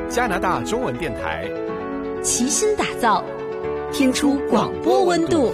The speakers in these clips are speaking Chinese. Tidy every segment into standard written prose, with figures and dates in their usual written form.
加拿大中文电台， 齐心打造，听出广播温度。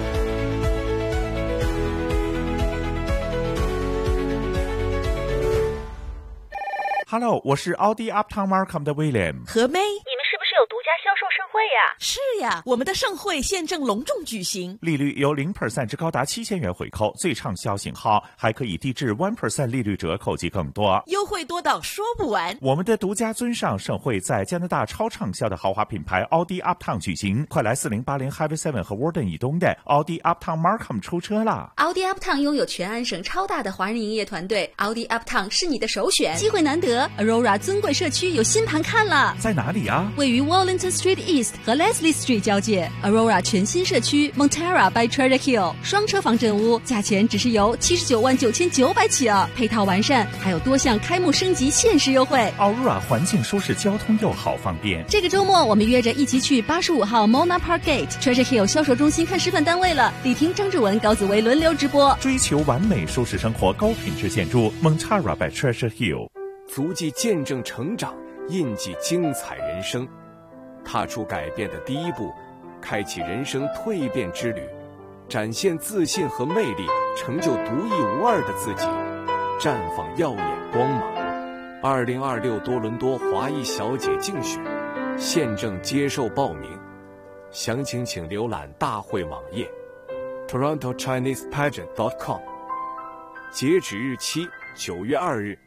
Hello， 我是奥迪 Uptown Markham 的 William。 何妹，你们是不是有独家销售盛会呀？ 是呀，我们的盛会现正隆重举行， 利率由 0% 至高达7000元回扣，最畅销型号还可以低至 1% 利率折扣及更多， 优惠多到说不完。 我们的独家尊上盛会在加拿大超畅销的豪华品牌奥迪 Uptown 举行，快来4080 Highway 7和 Warden 以东的奥迪 Uptown Markham 出车啦！ 奥迪 Uptown 拥有全安省超大的华人营业团队，奥迪 Uptown 是你的首选， 机会难得。Aurora 尊贵社区有新盘看了， 在哪里啊？ 位于 Wellington Street East 和 Leslie Street 交界。Aurora 全新社区 Montara by Treasure Hill 双车房正屋，价钱只是由799900起啊，配套完善，还有多项开幕升级限时优惠。 Aurora 环境舒适，交通又好方便。 这个周末我们约着一起去85号 Mona Park Gate Treasure Hill 销售中心看示范单位了，李婷、张志文、高子维轮流直播。 追求完美舒适生活，高品质建筑 Montara by Treasure Hill。 足迹见证成长，印记精彩人生，踏出改变的第一步，开启人生蜕变之旅，展现自信和魅力，成就独一无二的自己，绽放耀眼光芒。2026多伦多华裔小姐竞选现正接受报名，详情请浏览大会网页 TorontoChinesePageant.com， 截止日期9月2日